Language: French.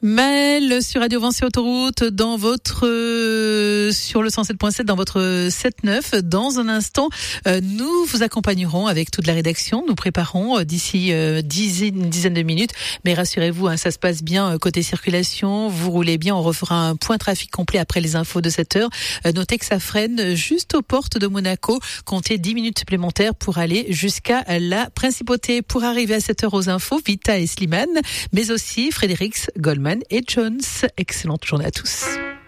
Maël sur Radio Vinci Autoroute dans votre sur le 107.7 dans votre 7-9. Dans un instant, nous vous accompagnerons avec toute la rédaction. Nous préparons d'ici une dizaine de minutes. Mais rassurez-vous, ça se passe bien côté circulation. Vous roulez bien. On refera un point trafic complet après les infos de 7 heures. Notez que ça freine juste aux portes de Monaco. Comptez 10 minutes supplémentaires pour aller jusqu'à la Principauté. Pour arriver à 7 heures aux infos, Vita et Slimane, mais aussi Frédéric, Goldman et Jones. Excellente journée à tous.